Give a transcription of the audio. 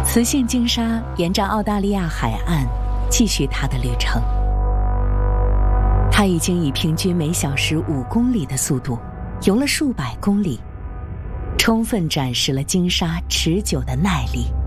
磁性鲸鲨沿着澳大利亚海岸继续它的旅程。它已经以平均每小时5公里的速度游了数百公里，充分展示了鲸鲨持久的耐力。